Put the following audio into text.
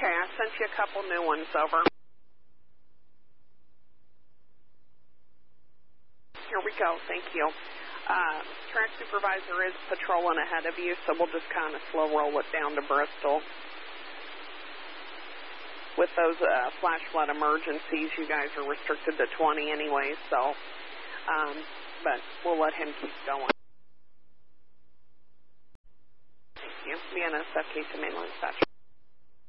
Okay, I sent you a couple new ones over. Here we go. Thank you. Track supervisor is patrolling ahead of you, so we'll just kind of slow roll it down to Bristol. With those flash flood emergencies, you guys are restricted to 20 anyway, so, but we'll let him keep going. Thank you. BNSF case to mainland dispatch.